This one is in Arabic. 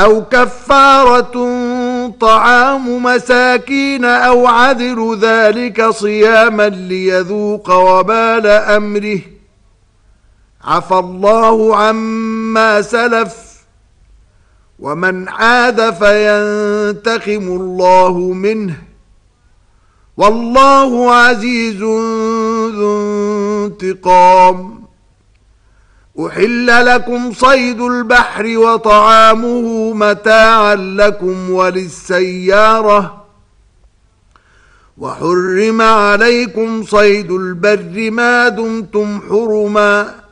أو كفارة طعام مساكين أو عدل ذلك صياما ليذوق وبال أمره، عفى الله عما سلف، ومن عاد فينتقم الله منه، والله عزيز ذو انتقام. أحل لكم صيد البحر وطعامه متاعا لكم وللسيارة، وحرم عليكم صيد البر ما دمتم حرما،